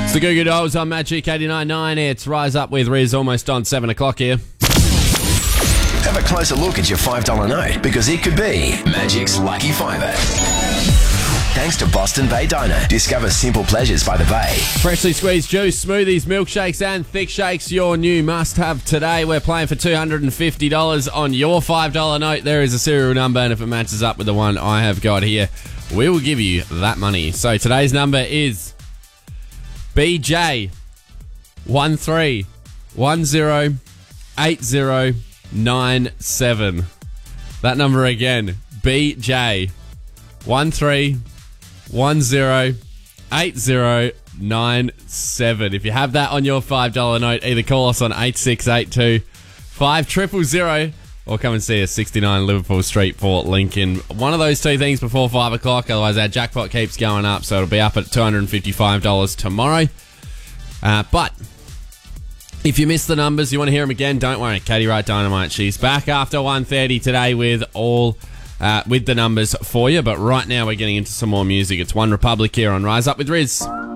It's the Goo Goo Dolls on Magic 89.9. It's Rise Up with Riz, almost on 7 o'clock here. Have a closer look at your $5 note because it could be Magic's Lucky Fiver. Thanks to Boston Bay Diner. Discover simple pleasures by the bay. Freshly squeezed juice, smoothies, milkshakes and thick shakes, your new must-have today. We're playing for $250 on your $5 note. There is a serial number, and if it matches up with the one I have got here, we will give you that money. So today's number is BJ 13108097. That number again, BJ 13108097. If you have that on your $5 note, either call us on 8682 5000 or come and see us 69 Liverpool Street, Port Lincoln. One of those two things before 5 o'clock, otherwise our jackpot keeps going up, so it'll be up at $255 tomorrow. But if you missed the numbers, you want to hear them again, don't worry. Katie Wright Dynamite, she's back after 1:30 today with the numbers for you. But right now we're getting into some more music. It's One Republic here on Rise Up with Riz.